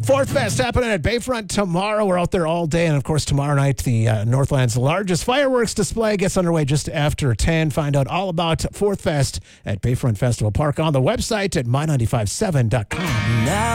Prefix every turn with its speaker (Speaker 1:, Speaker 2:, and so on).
Speaker 1: Fourth Fest happening at Bayfront tomorrow. We're out there all day. And, of course, tomorrow night, the Northland's largest fireworks display gets underway just after 10. Find out all about Fourth Fest at Bayfront Festival Park on the website at my957.com.